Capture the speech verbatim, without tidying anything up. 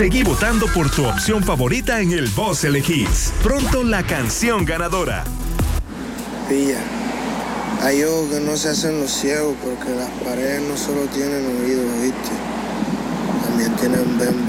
Seguí votando por tu opción favorita en el Vos Elegís. Pronto la canción ganadora. Pilla, hay ojos que no se hacen los ciegos porque las paredes no solo tienen oídos, ¿viste? También tienen bemba.